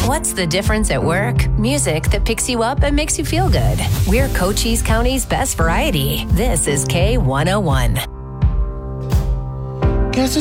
What's the difference at work? Music that picks you up and makes you feel good. We're Cochise County's best variety. This is K101.